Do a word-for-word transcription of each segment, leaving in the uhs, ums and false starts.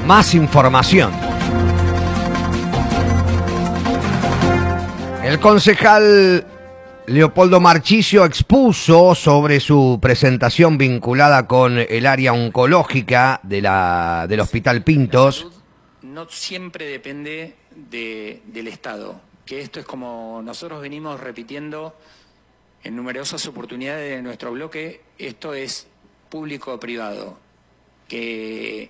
más información. El concejal Leopoldo Marchisio expuso sobre su presentación vinculada con el área oncológica de la, del Hospital Pintos. No siempre depende de, del Estado, que esto es como nosotros venimos repitiendo en numerosas oportunidades de nuestro bloque, esto es público-privado, que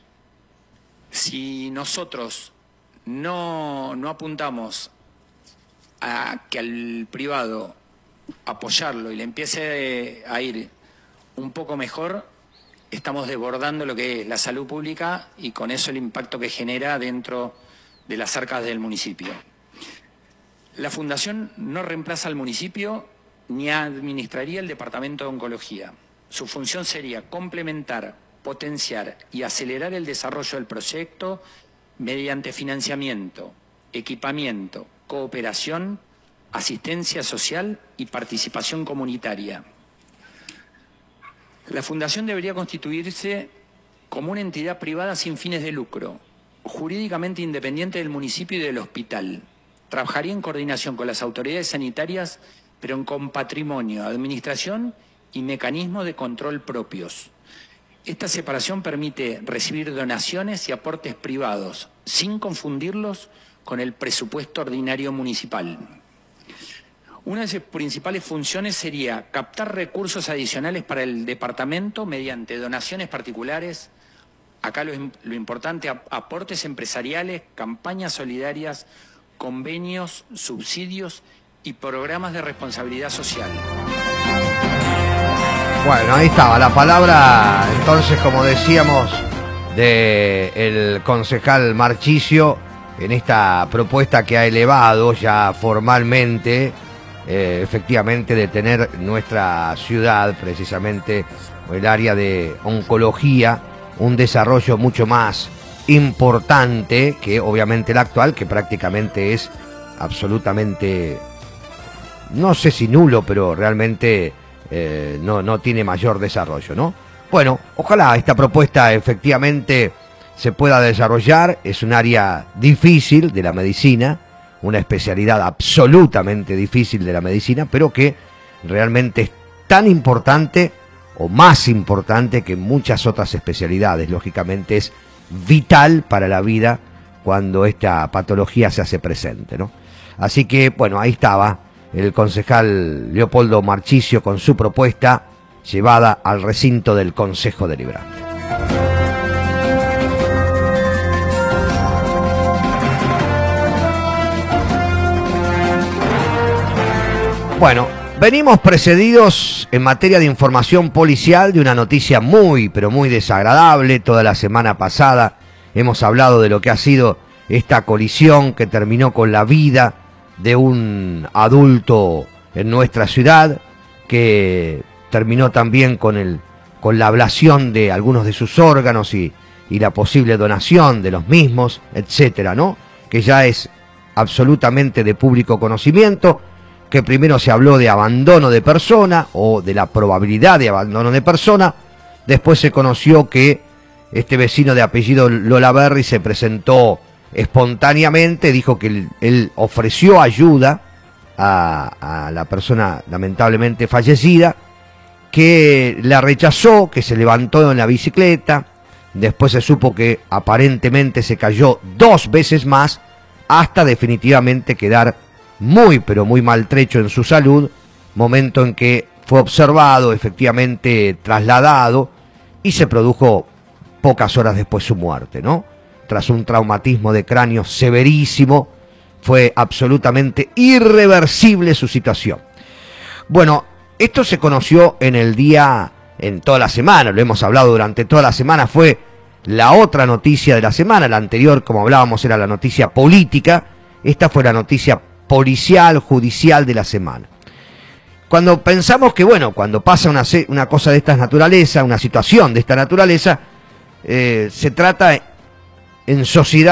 si nosotros no, no apuntamos a que al privado apoyarlo y le empiece a ir un poco mejor, estamos desbordando lo que es la salud pública y con eso el impacto que genera dentro de las arcas del municipio. La Fundación no reemplaza al municipio ni administraría el Departamento de Oncología. Su función sería complementar, potenciar y acelerar el desarrollo del proyecto mediante financiamiento, equipamiento, cooperación, asistencia social y participación comunitaria. La Fundación debería constituirse como una entidad privada sin fines de lucro, jurídicamente independiente del municipio y del hospital. Trabajaría en coordinación con las autoridades sanitarias, pero con patrimonio, administración y mecanismos de control propios. Esta separación permite recibir donaciones y aportes privados, sin confundirlos con el presupuesto ordinario municipal. Una de sus principales funciones sería captar recursos adicionales para el departamento mediante donaciones particulares, acá lo, lo importante, aportes empresariales, campañas solidarias, convenios, subsidios y programas de responsabilidad social. Bueno, ahí estaba la palabra, entonces, como decíamos, del concejal Marchisio en esta propuesta que ha elevado ya formalmente, eh, efectivamente, de tener nuestra ciudad, precisamente el área de oncología, un desarrollo mucho más importante que obviamente el actual, que prácticamente es absolutamente, no sé si nulo, pero realmente eh, no, no tiene mayor desarrollo, ¿no? Bueno, ojalá esta propuesta efectivamente se pueda desarrollar. Es un área difícil de la medicina, una especialidad absolutamente difícil de la medicina, pero que realmente es tan importante o más importante que muchas otras especialidades. Lógicamente es vital para la vida cuando esta patología se hace presente, ¿no? Así que, bueno, ahí estaba el concejal Leopoldo Marchisio con su propuesta llevada al recinto del Consejo Deliberante. Bueno, venimos precedidos en materia de información policial de una noticia muy, pero muy desagradable. Toda la semana pasada hemos hablado de lo que ha sido esta colisión que terminó con la vida de un adulto en nuestra ciudad, que terminó también con, el, con la ablación de algunos de sus órganos y, y la posible donación de los mismos, etcétera, ¿no? Que ya es absolutamente de público conocimiento, que primero se habló de abandono de persona o de la probabilidad de abandono de persona. Después se conoció que este vecino de apellido Lolaberry se presentó espontáneamente, dijo que él, él ofreció ayuda a, a la persona lamentablemente fallecida, que la rechazó, que se levantó en la bicicleta. Después se supo que aparentemente se cayó dos veces más hasta definitivamente quedar muy pero muy maltrecho en su salud, momento en que fue observado, efectivamente trasladado, y se produjo pocas horas después su muerte, ¿no? Tras un traumatismo de cráneo severísimo, fue absolutamente irreversible su situación. Bueno, esto se conoció en el día, en toda la semana, lo hemos hablado durante toda la semana, fue la otra noticia de la semana. La anterior, como hablábamos, era la noticia política, esta fue la noticia policial, judicial de la semana. Cuando pensamos que, bueno, cuando pasa una, una cosa de esta naturaleza, una situación de esta naturaleza, eh, se trata en sociedad